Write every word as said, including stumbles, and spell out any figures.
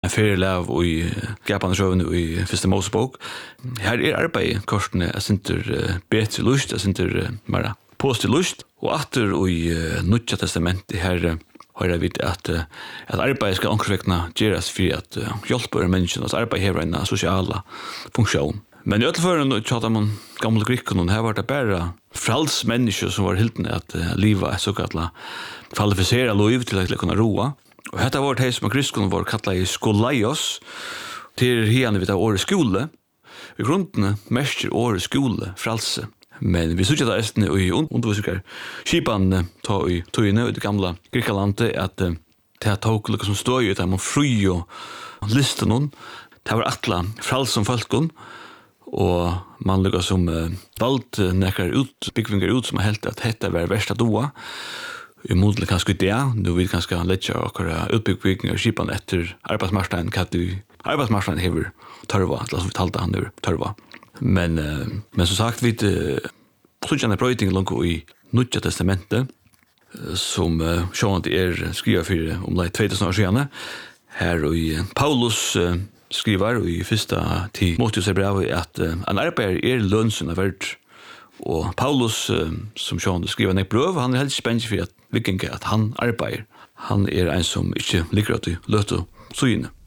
en ferielæv i Gapande sjøvn i Fyrste Mosebok. Her er arbeid korsene jeg synter bedre lust, jeg synter mer positiv lust, og atter i Nutja testamentet her har jeg vidt at, at arbeid skal omkring gjøres for at hjelpe menneskene, at arbeid har en sosial funksjon. Men i ødelføren tjata man gamle grikken, her var det bare frals mennesker som var hilden at uh, livet er såkalt kvalificera liv til å kunne roa. Og dette var det som grikken var kallet i skolaios, til henne vidt av årets skole. I grunden mestjer årets skole fralse. Men vi synes at det er i undervisninger skipan ta i tøyene i det gamle Grikalandet at uh, det tok noe som stod i det man fri og liste noen. Det var atla frals som folkene, og man lukka som uh, valgt uh, nekkar ut, byggvingar ut som har helt at dette var versta doa. I modelig kanskje det, nu vil kanskje letja okkara utbyggvingar skipan etter arbeidsmarstein, hva du arbeidsmarstein hever tørva, altså vi talte han hever tørva. Men, uh, men som sagt, vi uh, slutjane brøyting langt i Nutja testamentet, uh, som uh, sjående er skriva for om leit två tusen år siden. Her og i Paulus uh, skriver i fyrsta til Timoteus brev at uh, en arbeider er lønnsen av verdt. Og Paulus, uh, som sjående skriver en brev, han er helt spennende for at vikinge at han arbeider. Han er en som ikke ligger at du løter søgene.